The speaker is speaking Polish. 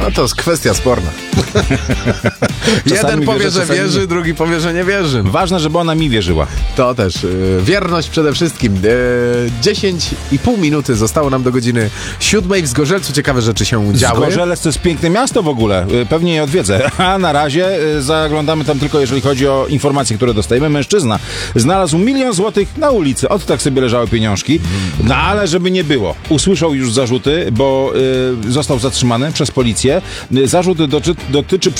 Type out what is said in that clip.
No to jest kwestia sporna. Jeden powie, że wierzy, drugi powie, że nie wierzy. Ważne, żeby ona mi wierzyła. To też. Wierność przede wszystkim. 10,5 minuty zostało nam do godziny 7. W Zgorzelcu ciekawe rzeczy się działy. Zgorzelec to jest piękne miasto w ogóle. Pewnie je odwiedzę. A na razie zaglądamy tam tylko, jeżeli chodzi o informacje, które dostajemy. Mężczyzna znalazł 1 000 000 złotych na ulicy. Od tak sobie leżały pieniążki. No ale żeby nie było. Usłyszał już zarzuty, bo został zatrzymany przez policję. Zarzut dotyczy